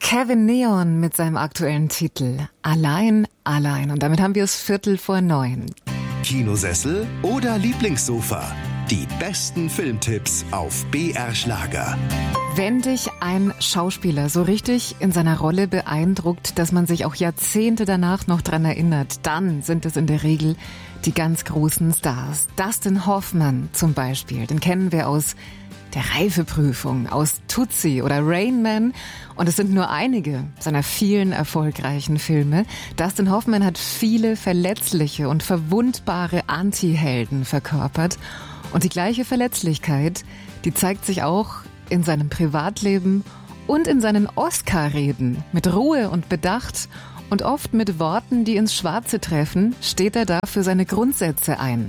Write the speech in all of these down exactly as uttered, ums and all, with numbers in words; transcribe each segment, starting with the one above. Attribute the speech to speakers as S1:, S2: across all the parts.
S1: Kevin Neon mit seinem aktuellen Titel Allein, allein. Und damit haben wir es Viertel vor neun.
S2: Kinosessel oder Lieblingssofa? Die besten Filmtipps auf B R Schlager.
S1: Wenn dich ein Schauspieler so richtig in seiner Rolle beeindruckt, dass man sich auch Jahrzehnte danach noch dran erinnert, dann sind es in der Regel die ganz großen Stars. Dustin Hoffman zum Beispiel, den kennen wir aus der Reifeprüfung, aus Tootsie oder Rain Man. Und es sind nur einige seiner vielen erfolgreichen Filme. Dustin Hoffman hat viele verletzliche und verwundbare Anti-Helden verkörpert. Und die gleiche Verletzlichkeit, die zeigt sich auch in seinem Privatleben und in seinen Oscar-Reden. Mit Ruhe und Bedacht und oft mit Worten, die ins Schwarze treffen, steht er da für seine Grundsätze ein.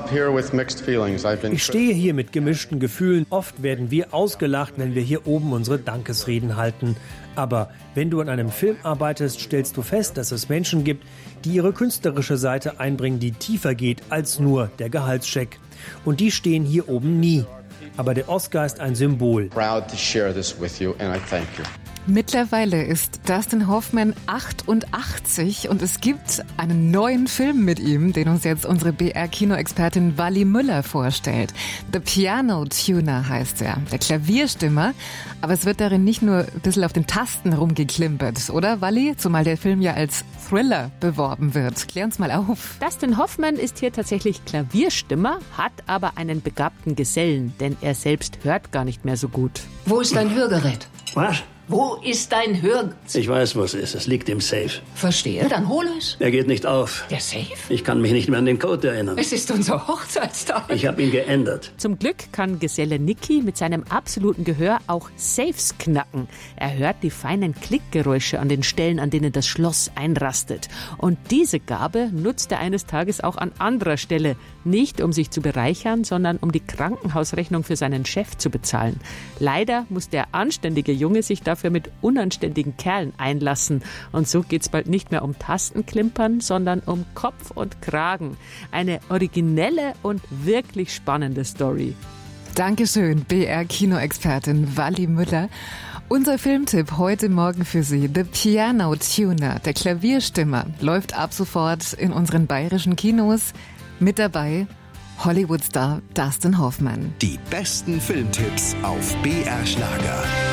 S3: Ich stehe hier mit gemischten Gefühlen. Oft werden wir ausgelacht, wenn wir hier oben unsere Dankesreden halten. Aber wenn du an einem Film arbeitest, stellst du fest, dass es Menschen gibt, die ihre künstlerische Seite einbringen, die tiefer geht als nur der Gehaltscheck. Und die stehen hier oben nie. Aber der Oscar ist ein Symbol.
S4: Proud to share this with you and I thank you.
S1: Mittlerweile ist Dustin Hoffman achtundachtzig und es gibt einen neuen Film mit ihm, den uns jetzt unsere B R-Kinoexpertin Wally Müller vorstellt. The Piano Tuner heißt er, der Klavierstimmer. Aber es wird darin nicht nur ein bisschen auf den Tasten rumgeklimpert, oder Wally? Zumal der Film ja als Thriller beworben wird. Klär uns mal auf.
S5: Dustin Hoffman ist hier tatsächlich Klavierstimmer, hat aber einen begabten Gesellen, denn er selbst hört gar nicht mehr so gut.
S6: Wo ist dein Hörgerät?
S7: Was?
S6: Wo ist dein Hör...
S7: Ich weiß, wo es ist. Es liegt im Safe.
S6: Verstehe, dann hol es.
S7: Er geht nicht auf.
S6: Der Safe?
S7: Ich kann mich nicht mehr an den Code erinnern.
S6: Es ist unser Hochzeitstag.
S7: Ich habe ihn geändert.
S5: Zum Glück kann Geselle Niki mit seinem absoluten Gehör auch Safes knacken. Er hört die feinen Klickgeräusche an den Stellen, an denen das Schloss einrastet. Und diese Gabe nutzt er eines Tages auch an anderer Stelle. Nicht um sich zu bereichern, sondern um die Krankenhausrechnung für seinen Chef zu bezahlen. Leider muss der anständige Junge sich dafür mit unanständigen Kerlen einlassen. Und so geht's bald nicht mehr um Tastenklimpern, sondern um Kopf und Kragen. Eine originelle und wirklich spannende Story.
S1: Dankeschön, B R-Kinoexpertin Wally Müller. Unser Filmtipp heute Morgen für Sie, The Piano Tuner, der Klavierstimmer, läuft ab sofort in unseren bayerischen Kinos. Mit dabei Hollywood-Star Dustin Hoffman.
S2: Die besten Filmtipps auf B R Schlager.